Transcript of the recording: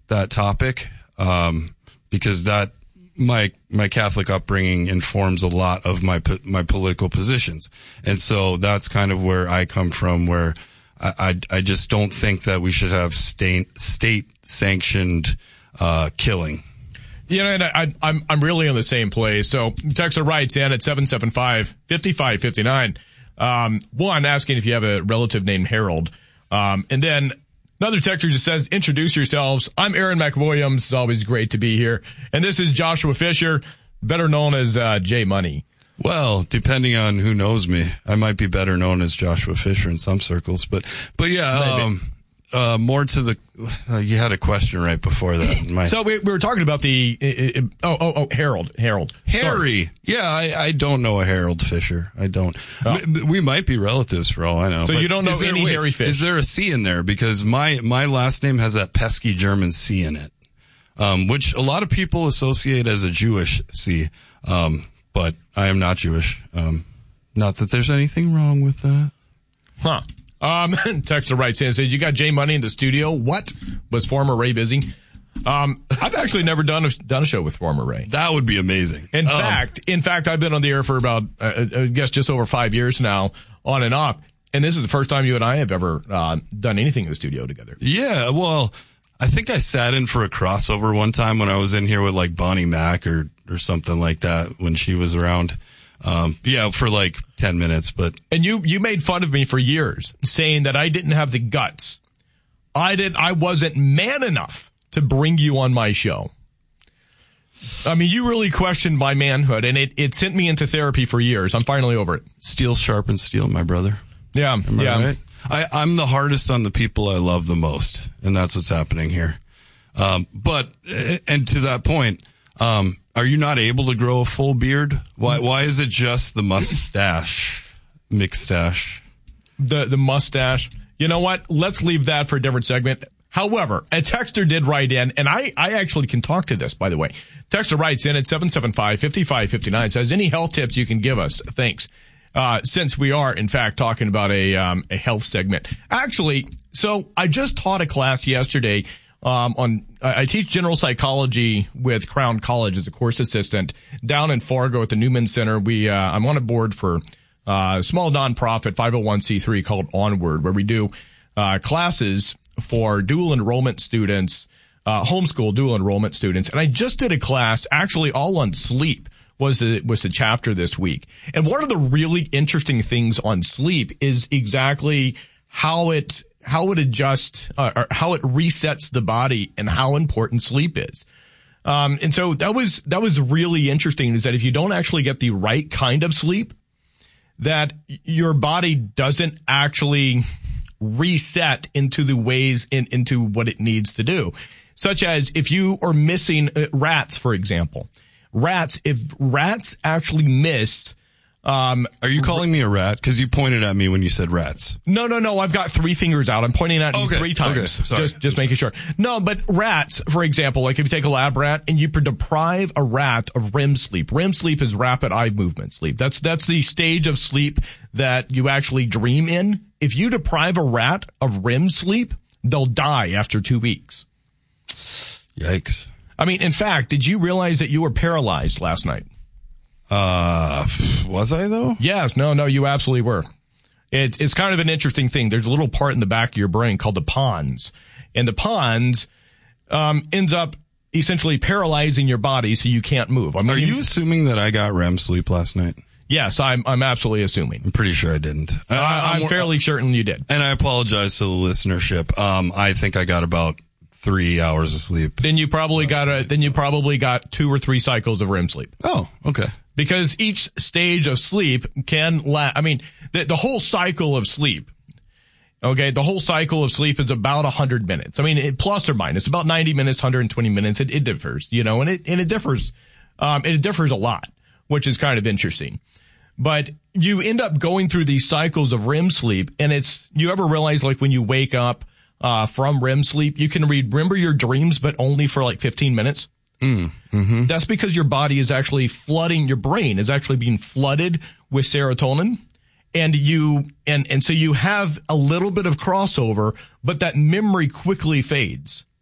that topic, because that my Catholic upbringing informs a lot of my political positions. And so that's kind of where I come from, where I just don't think that we should have state sanctioned killing. And I'm really in the same place. So texter writes in at 775-5559. One, asking if you have a relative named Harold. And then another texter just says, introduce yourselves. I'm Aaron McWilliams. It's always great to be here. And this is Joshua Fisher, better known as J Money. Well, depending on who knows me, I might be better known as Joshua Fisher in some circles, but yeah, more to the, you had a question right before that. So we were talking about the, Harold. Harry. Sorry. Yeah, I don't know a Harold Fisher. I don't. Oh. We might be relatives for all I know. So you don't know any Harry Fish. Is there a C in there? Because my last name has that pesky German C in it, which a lot of people associate as a Jewish C. But I am not Jewish. Not that there's anything wrong with that. Huh. Texter writes in and says, you got Jay Money in the studio. What? Was former Ray busy? I've actually never done a show with former Ray. That would be amazing. In fact, I've been on the air for about, I guess just over 5 years now, on and off. And this is the first time you and I have ever, done anything in the studio together. Yeah. Well, I think I sat in for a crossover one time when I was in here with like Bonnie Mac or something like that when she was around. For like 10 minutes, but. And you made fun of me for years saying that I didn't have the guts. I wasn't man enough to bring you on my show. I mean, you really questioned my manhood, and it sent me into therapy for years. I'm finally over it. Steel sharpens steel, my brother. Yeah. Am I right? I'm the hardest on the people I love the most, and that's what's happening here. But to that point, are you not able to grow a full beard? Why is it just the mustache, mixtache? The mustache. You know what? Let's leave that for a different segment. However, a texter did write in, and I actually can talk to this, by the way. Texter writes in at 775-5559, says, any health tips you can give us? Thanks. Since we are, in fact, talking about a health segment. Actually, so I just taught a class yesterday I teach general psychology with Crown College as a course assistant down in Fargo at the Newman Center. I'm on a board for a small nonprofit 501c3 called Onward, where we do classes for dual enrollment students, homeschool dual enrollment students. And I just did a class actually all on sleep was the chapter this week. And one of the really interesting things on sleep is exactly how it adjusts, or how it resets the body and how important sleep is. And so that was really interesting, is that if you don't actually get the right kind of sleep, that your body doesn't actually reset into the ways into what it needs to do. Such as if you are missing rats, for example. If rats actually missed, are you calling me a rat? Because you pointed at me when you said rats. No. I've got 3 fingers out. I'm pointing at you 3 times. Okay. Sorry. Just making sure. No, but rats, for example, like if you take a lab rat and you deprive a rat of REM sleep. REM sleep is rapid eye movement sleep. That's the stage of sleep that you actually dream in. If you deprive a rat of REM sleep, they'll die after 2 weeks. Yikes. I mean, in fact, did you realize that you were paralyzed last night? Was I though? Yes. No, you absolutely were. It's kind of an interesting thing. There's a little part in the back of your brain called the pons, and the pons, ends up essentially paralyzing your body so you can't move. Are you assuming that I got REM sleep last night? Yes, I'm absolutely assuming. I'm pretty sure I didn't. I'm fairly certain you did. And I apologize to the listenership. I think I got about 3 hours of sleep. Then you probably got 2 or 3 cycles of REM sleep. Oh, okay. Because each stage of sleep can the whole cycle of sleep. Okay. The whole cycle of sleep is about 100 minutes. I mean, plus or minus about 90 minutes, 120 minutes. It differs, and it differs. It differs a lot, which is kind of interesting. But you end up going through these cycles of REM sleep, and you ever realize, like, when you wake up from REM sleep, you can remember your dreams, but only for like 15 minutes. Mm-hmm. That's because your body is actually flooding, your brain is actually being flooded with serotonin. And so you have a little bit of crossover, but that memory quickly fades.